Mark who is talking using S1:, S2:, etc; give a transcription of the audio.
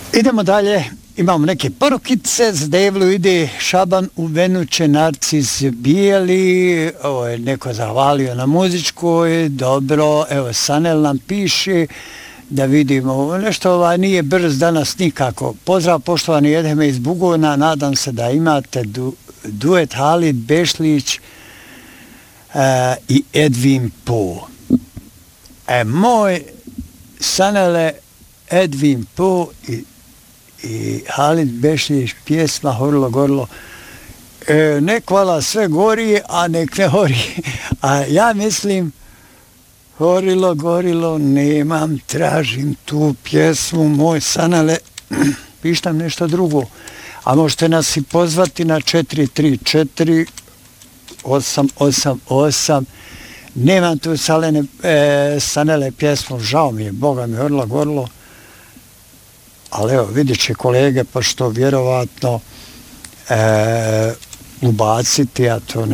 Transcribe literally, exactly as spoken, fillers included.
S1: Idemo dalje, imamo neke porukice, za Devlu ide Šaban u Venuće, Narcis Bijeli, ovo je neko zahvalio na muzičkoj, dobro, evo Sanel nam piše, da vidimo, nešto ovaj nije brz danas nikako. Pozdrav poštovani Edheme iz Bugojna, nadam se da imate du, duet Halid Bešlić e, i Edvin Po. E, moj Sanele, Edvin Po i, i Halid Bešlić, pjesma Horilo Gorilo. E, nek hvala sve gori, a nek ne hori. A ja mislim, Horilo Gorilo, nemam, tražim tu pjesmu, moj Sanele, pištam nešto drugo. A možete nas i pozvati na četiri tri četiri osam osam osam. Nemam tu salene, e, Sanele pjesmu, žao mi je, Boga mi Horilo Gorilo. Ali evo, vidjet će kolege, pa što vjerovatno e, ubaciti, a to ne